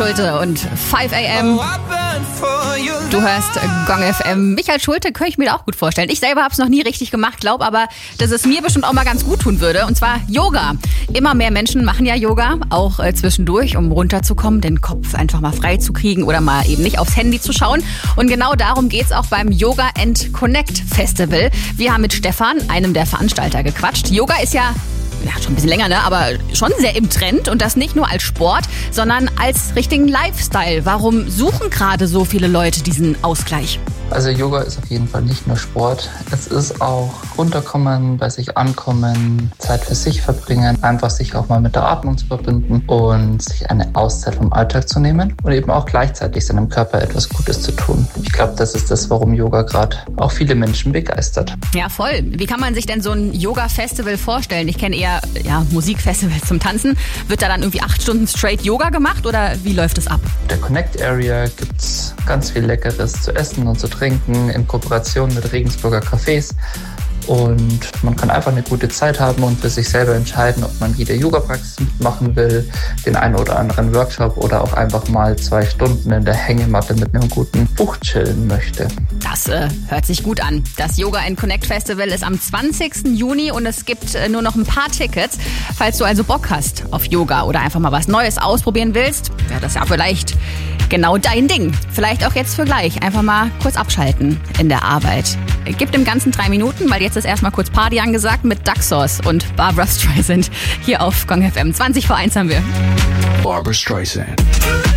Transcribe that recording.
Schulte und 5 AM. Du hörst Gong FM. Michael Schulte könnte ich mir auch gut vorstellen. Ich selber habe es noch nie richtig gemacht, glaube aber, dass es mir bestimmt auch mal ganz gut tun würde. Und zwar Yoga. Immer mehr Menschen machen ja Yoga, auch zwischendurch, um runterzukommen, den Kopf einfach mal frei zu kriegen oder mal eben nicht aufs Handy zu schauen. Und genau darum geht's auch beim Yoga and Connect Festival. Wir haben mit Stefan, einem der Veranstalter, gequatscht. Yoga ist ja schon ein bisschen länger, ne? Aber schon sehr im Trend und das nicht nur als Sport, sondern als richtigen Lifestyle. Warum suchen gerade so viele Leute diesen Ausgleich? Also Yoga ist auf jeden Fall nicht nur Sport. Es ist auch runterkommen, bei sich ankommen, Zeit für sich verbringen, einfach sich auch mal mit der Atmung zu verbinden und sich eine Auszeit vom Alltag zu nehmen und eben auch gleichzeitig seinem Körper etwas Gutes zu tun. Ich glaube, das ist das, warum Yoga gerade auch viele Menschen begeistert. Ja, voll. Wie kann man sich denn so ein Yoga-Festival vorstellen? Ich kenne eher Musikfestivals zum Tanzen. Wird da dann irgendwie 8 Stunden straight Yoga gemacht oder wie läuft es ab? In der Connect Area gibt's ganz viel Leckeres zu essen und zu trinken in Kooperation mit Regensburger Cafés. Und man kann einfach eine gute Zeit haben und für sich selber entscheiden, ob man jede Yoga-Praxis mitmachen will, den einen oder anderen Workshop oder auch einfach mal 2 Stunden in der Hängematte mit einem guten Buch chillen möchte. Das hört sich gut an. Das Yoga and Connect Festival ist am 20. Juni und es gibt nur noch ein paar Tickets. Falls du also Bock hast auf Yoga oder einfach mal was Neues ausprobieren willst, wäre das ja vielleicht genau dein Ding. Vielleicht auch jetzt für gleich. Einfach mal kurz abschalten in der Arbeit. Gibt im Ganzen 3 Minuten, weil jetzt ist erstmal kurz Party angesagt mit Duck Sauce und Barbra Streisand. Hier auf Gong FM. 20 vor 1 haben wir. Barbra Streisand.